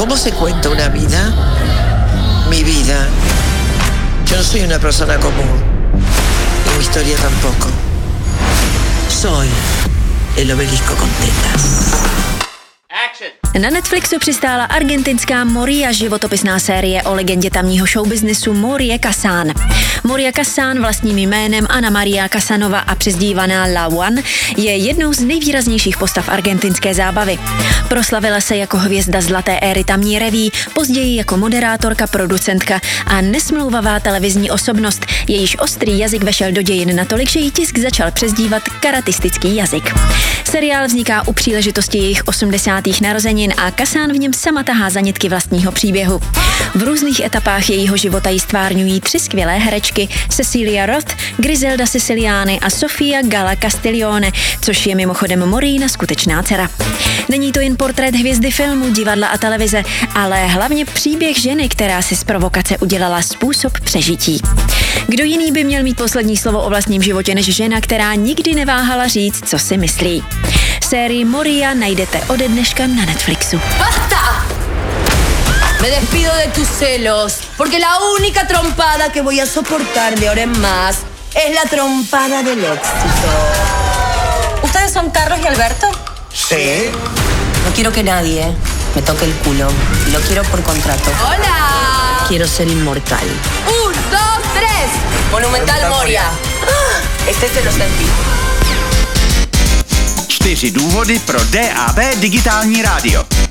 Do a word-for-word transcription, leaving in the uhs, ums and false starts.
¿Cómo se cuenta una vida? Mi vida. Yo no soy una persona común. Y mi historia tampoco. Soy el obelisco con tetas. Na Netflixu přistála argentinská Moria, životopisná série o legendě tamního showbiznesu Morie Casán. Moria Casán vlastním jménem Ana Maria Casanova a přezdívaná La One je jednou z nejvýraznějších postav argentinské zábavy. Proslavila se jako hvězda zlaté éry tamní reví, později jako moderátorka, producentka a nesmlouvavá televizní osobnost, jejíž ostrý jazyk vešel do dějin natolik, že jí tisk začal přezdívat karatistický jazyk. Seriál vzniká u příležitosti jejich osmdesátých narozenin a Casán v něm sama tahá za nitky vlastního příběhu. V různých etapách jejího života jí stvárňují tři skvělé herečky Cecilia Roth, Griselda Siciliani a Sofia Gala Castiglione, což je mimochodem Morína skutečná dcera. Není to jen portrét hvězdy filmu, divadla a televize, ale hlavně příběh ženy, která si z provokace udělala způsob přežití. Kdo jiný by měl mít poslední slovo o vlastním životě než žena, která nikdy neváhala říct, co si myslí. Sérii Moria najdete ode dneška na Netflixu. ¡Basta! Me despido de tus celos, porque la única trompada que voy a soportar de ahora en más es la trompada del éxito. ¿Ustedes son Carlos y Alberto? Sí. No quiero que nadie me toque el culo. Y lo quiero por contrato. ¡Hola! Quiero ser inmortal. ¡Un, dos, tres! Monumental Moria. Ah, este se lo sentí. Čtyři důvody pro D A B digitální rádio.